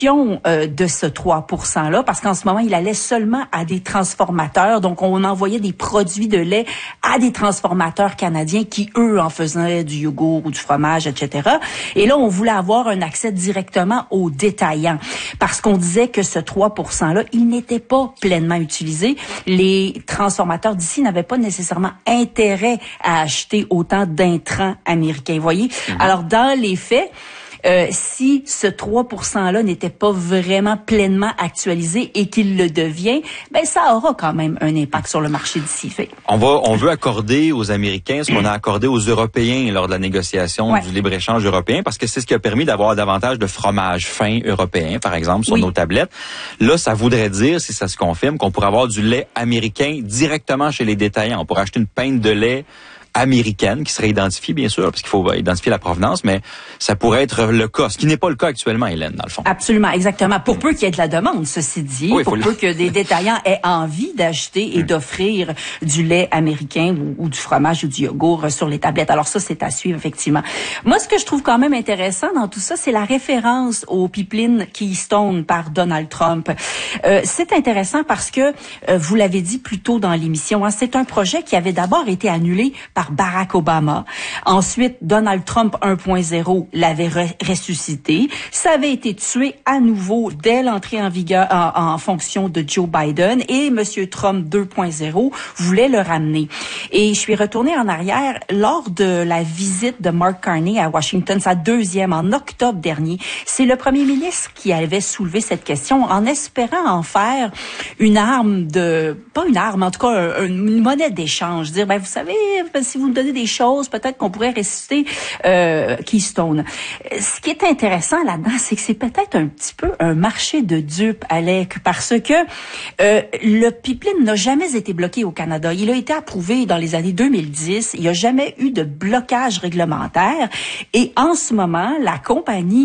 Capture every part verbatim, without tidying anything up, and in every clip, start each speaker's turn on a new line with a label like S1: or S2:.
S1: Euh, de ce trois pour cent-là, parce qu'en ce moment, il allait seulement à des transformateurs. Donc, on envoyait des produits de lait à des transformateurs canadiens qui, eux, en faisaient du yogourt ou du fromage, et cetera. Et là, on voulait avoir un accès directement aux détaillants, parce qu'on disait que ce trois pour cent-là, il n'était pas pleinement utilisé. Les transformateurs d'ici n'avaient pas nécessairement intérêt à acheter autant d'intrants américains. Vous voyez? Mm-hmm. Alors, dans les faits, Euh, si ce trois pour cent-là n'était pas vraiment pleinement actualisé et qu'il le devient, ben ça aura quand même un impact sur le marché d'ici. Fait.
S2: On va, on veut accorder aux Américains ce qu'on a accordé aux Européens lors de la négociation ouais. du libre-échange européen, parce que c'est ce qui a permis d'avoir davantage de fromage fin européen, par exemple, sur oui. nos tablettes. Là, ça voudrait dire, si ça se confirme, qu'on pourrait avoir du lait américain directement chez les détaillants. On pourrait acheter une pinte de lait américaine qui serait identifiée, bien sûr, parce qu'il faut identifier la provenance, mais ça pourrait être le cas, ce qui n'est pas le cas actuellement, Hélène, dans le fond.
S1: Absolument, exactement. Pour peu qu'il y ait de la demande, ceci dit, oui, pour peu le... que des détaillants aient envie d'acheter et mmh. d'offrir du lait américain ou, ou du fromage ou du yogourt sur les tablettes. Alors ça, c'est à suivre, effectivement. Moi, ce que je trouve quand même intéressant dans tout ça, c'est la référence au pipeline Keystone par Donald Trump. Euh, c'est intéressant parce que, euh, vous l'avez dit plus tôt dans l'émission, hein, c'est un projet qui avait d'abord été annulé par Barack Obama. Ensuite, Donald Trump un point zéro l'avait re- ressuscité. Ça avait été tué à nouveau dès l'entrée en vigueur en, en fonction de Joe Biden et Monsieur Trump deux point zéro voulait le ramener. Et je suis retournée en arrière lors de la visite de Mark Carney à Washington, sa deuxième en octobre dernier. C'est le premier ministre qui avait soulevé cette question en espérant en faire une arme de, pas une arme, en tout cas une monnaie d'échange. Dire, ben vous savez, si vous me donnez des choses, peut-être qu'on pourrait ressusciter euh, Keystone. Ce qui est intéressant là-dedans, c'est que c'est peut-être un petit peu un marché de dupes, Alec, parce que euh, le pipeline n'a jamais été bloqué au Canada. Il a été approuvé dans les années deux mille dix. Il n'y a jamais eu de blocage réglementaire. Et en ce moment, la compagnie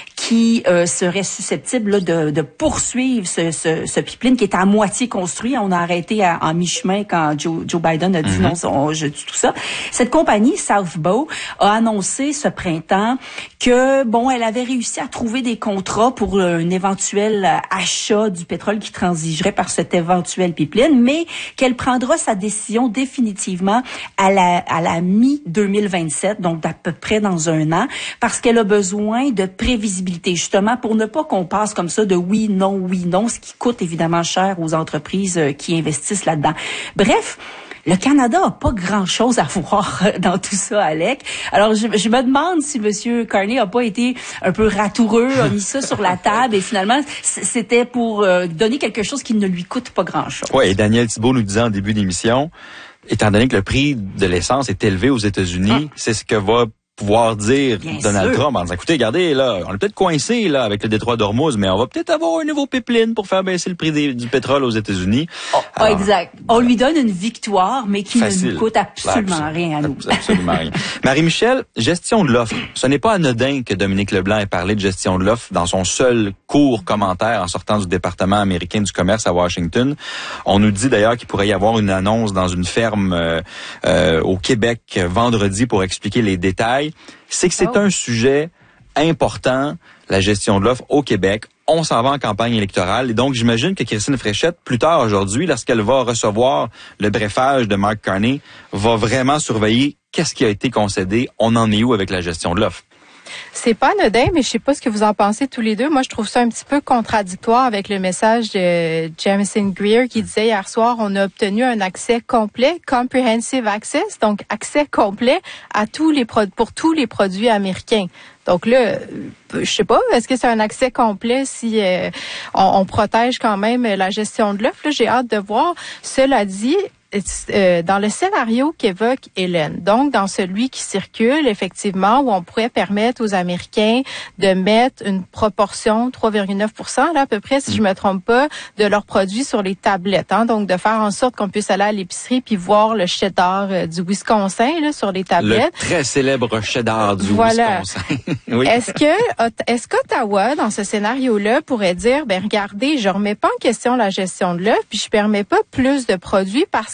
S1: qui euh, serait susceptible là, de, de poursuivre ce, ce, ce pipeline qui est à moitié construit. On a arrêté à, en mi-chemin quand Joe, Joe Biden a dit mm-hmm. non, on, je dis tout ça. Cette compagnie, Southbow, a annoncé ce printemps que, bon, elle avait réussi à trouver des contrats pour un éventuel achat du pétrole qui transigerait par cet éventuel pipeline, mais qu'elle prendra sa décision définitivement à la, à la mi deux mille vingt-sept, donc d'à peu près dans un an, parce qu'elle a besoin de prévisibilité, justement, pour ne pas qu'on passe comme ça de oui, non, oui, non, ce qui coûte évidemment cher aux entreprises qui investissent là-dedans. Bref, le Canada a pas grand-chose à voir dans tout ça, Alec. Alors, je, je me demande si M. Carney a pas été un peu ratoureux, a mis ça sur la table et finalement, c'était pour euh, donner quelque chose qui ne lui coûte pas grand-chose.
S2: Oui, et Daniel Thibault nous disait en début d'émission, étant donné que le prix de l'essence est élevé aux États-Unis, ah. c'est ce que va pouvoir dire Bien Donald sûr. Trump en disant, écoutez, regardez, là, on est peut-être coincé là avec le détroit d'Ormuz, mais on va peut-être avoir un nouveau pipeline pour faire baisser le prix des, du pétrole aux États-Unis.
S1: Oh, Alors, exact. On lui donne une victoire, mais qui facile. ne nous coûte absolument Absol- rien à nous.
S2: Absolument rien. Marie-Michel, gestion de l'offre. Ce n'est pas anodin que Dominique Leblanc ait parlé de gestion de l'offre dans son seul court commentaire en sortant du département américain du commerce à Washington. On nous dit d'ailleurs qu'il pourrait y avoir une annonce dans une ferme euh, euh, au Québec vendredi pour expliquer les détails. C'est que c'est oh. un sujet important, la gestion de l'offre au Québec. On s'en va en campagne électorale. Et donc, j'imagine que Christine Fréchette, plus tard aujourd'hui, lorsqu'elle va recevoir le brefage de Mark Carney, va vraiment surveiller qu'est-ce qui a été concédé. On en est où avec la gestion de l'offre?
S3: C'est pas anodin, mais je sais pas ce que vous en pensez tous les deux. Moi, je trouve ça un petit peu contradictoire avec le message de Jamieson Greer qui disait hier soir, on a obtenu un accès complet, comprehensive access, donc accès complet à tous les pro- pour tous les produits américains. Donc là, je sais pas, est-ce que c'est un accès complet si euh, on, on protège quand même la gestion de l'offre? Là, j'ai hâte de voir. Cela dit, Euh, dans le scénario qu'évoque Hélène, donc dans celui qui circule effectivement, où on pourrait permettre aux Américains de mettre une proportion, trois virgule neuf pour cent là à peu près, si je me trompe pas, de leurs produits sur les tablettes, hein, donc de faire en sorte qu'on puisse aller à l'épicerie puis voir le cheddar euh, du Wisconsin là sur les tablettes.
S2: Le très célèbre cheddar du
S3: voilà.
S2: Wisconsin. Oui.
S3: Est-ce que est-ce qu'Ottawa, dans ce scénario-là, pourrait dire, ben regardez, je remets pas en question la gestion de l'offre, puis je permets pas plus de produits parce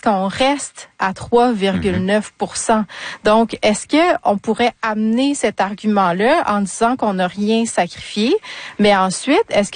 S3: qu'on reste à trois virgule neuf pour cent. Mm-hmm. Donc, est-ce que on pourrait amener cet argument-là en disant qu'on n'a rien sacrifié, mais ensuite, est-ce